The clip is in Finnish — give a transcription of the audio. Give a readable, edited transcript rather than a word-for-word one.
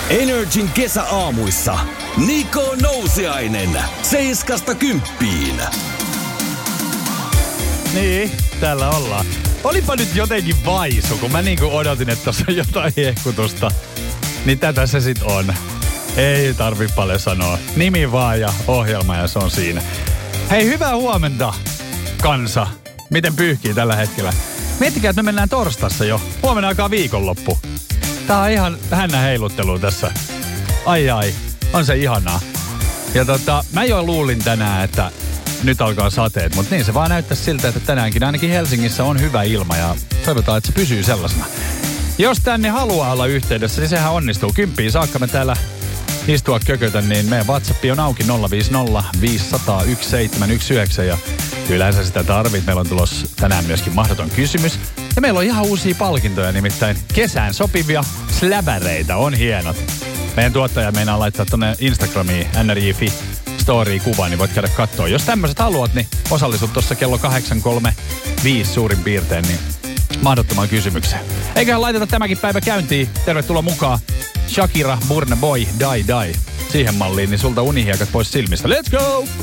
Energin kesäaamuissa Niko Nousiainen 7–10. Niin, täällä ollaan. Olipa nyt jotenkin vaisu, kun mä niinku odotin, että tossa on jotain hehkutusta. Niin tätä se sit on. Ei tarvi paljon sanoa. Nimi vaan ja ohjelma ja se on siinä. Hei, hyvää huomenta, kansa. Miten pyyhkii tällä hetkellä? Miettikää, että me mennään torstassa jo. Huomenna alkaa viikonloppu. Tää on ihan hännä heiluttelu tässä. Ai, on se ihanaa. Ja mä jo luulin tänään, että nyt alkaa sateet, mutta niin se vaan näyttää siltä, että tänäänkin ainakin Helsingissä on hyvä ilma ja toivotaan, että se pysyy sellaisena. Jos tänne haluaa olla yhteydessä, niin sehän onnistuu. 10 saakka me täällä istua kökötä, niin meidän WhatsApp on auki 050 500 1719 ja yleensä sitä tarvit. Meillä on tulossa tänään myöskin mahdoton kysymys. Ja meillä on ihan uusia palkintoja, nimittäin kesään sopivia släbäreitä. On hienot. Meidän tuottaja meinaa laittaa tonne Instagramiin NRJ.fi story kuvaan, niin voit käydä katsoa. Jos tämmöiset haluat, niin osallistut tuossa kello 8:35 suurin piirtein, niin mahdottomaan kysymykseen. Eiköhän laiteta tämäkin päivä käyntiin. Tervetuloa mukaan. Shakira, Burna Boy, Die Die. Siihen malliin, niin sulta unihiekat pois silmistä. Let's go!